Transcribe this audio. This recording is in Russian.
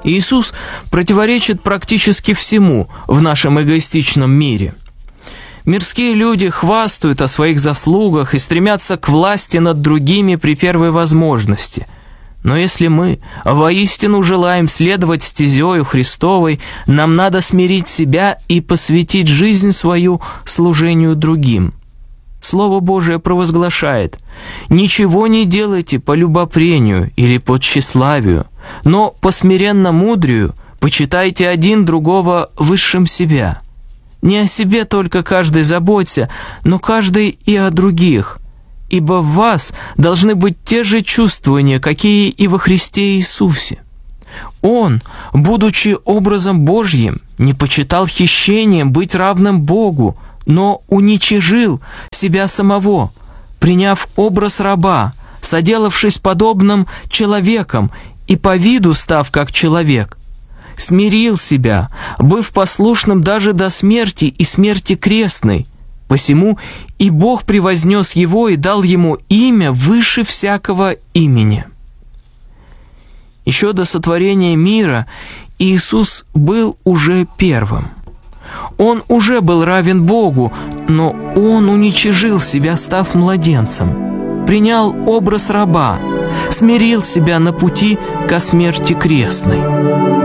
Иисус противоречит практически всему в нашем эгоистичном мире. Мирские люди хвастают о своих заслугах и стремятся к власти над другими при первой возможности. Но если мы воистину желаем следовать стезею Христовой, нам надо смирить себя и посвятить жизнь свою служению другим. Слово Божие провозглашает: «Ничего не делайте по любопрению или по тщеславию, но по смиренно-мудрию почитайте один другого высшим себя. Не о себе только каждый заботься, но каждый и о других, ибо в вас должны быть те же чувствования, какие и во Христе Иисусе. Он, будучи образом Божьим, не почитал хищением быть равным Богу, но уничижил себя самого, приняв образ раба, соделавшись подобным человеком и по виду став как человек. Смирил себя, быв послушным даже до смерти и смерти крестной. Посему и Бог превознес его и дал ему имя выше всякого имени». Еще до сотворения мира Иисус был уже первым. Он уже был равен Богу, но Он уничижил себя, став младенцем, принял образ раба, смирил себя на пути ко смерти крестной.